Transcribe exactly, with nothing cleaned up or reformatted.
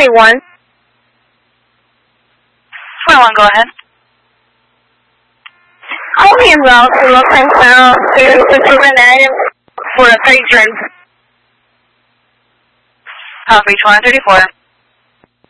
twenty-one. twenty-one, go ahead. I'll be involved in Los Angeles to discriminate for a patron. Copy, twenty thirty-four.